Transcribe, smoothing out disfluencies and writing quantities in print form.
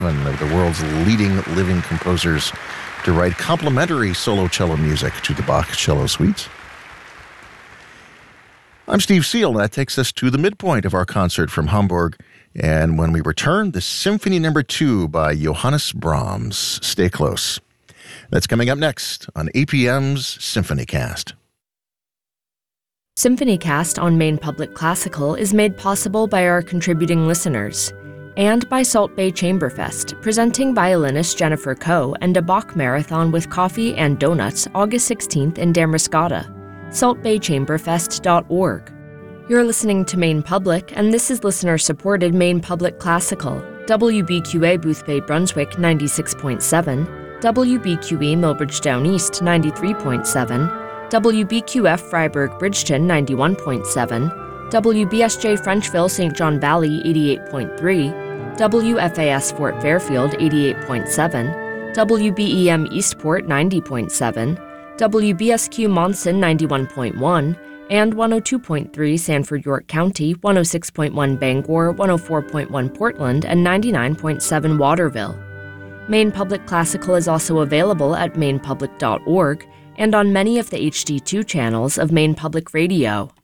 One of the world's leading living composers to write complimentary solo cello music to the Bach Cello Suites. I'm Steve Seal, and that takes us to the midpoint of our concert from Hamburg. And when we return, the Symphony No. 2 by Johannes Brahms. Stay close. That's coming up next on APM's SymphonyCast. SymphonyCast on Maine Public Classical is made possible by our contributing listeners and by Salt Bay Chamberfest, presenting violinist Jennifer Coe and a Bach marathon with coffee and donuts August 16th in Damariscotta. saltbaychamberfest.org. You're listening to Maine Public, and this is listener-supported Maine Public Classical, WBQA Boothbay Brunswick 96.7, WBQE Millbridge Down East 93.7, WBQF Freiburg Bridgeton 91.7, WBSJ Frenchville St. John Valley 88.3, WFAS Fort Fairfield 88.7, WBEM Eastport 90.7, WBSQ Monson 91.1, and 102.3 Sanford York County, 106.1 Bangor, 104.1 Portland, and 99.7 Waterville. Maine Public Classical is also available at mainepublic.org and on many of the HD2 channels of Maine Public Radio.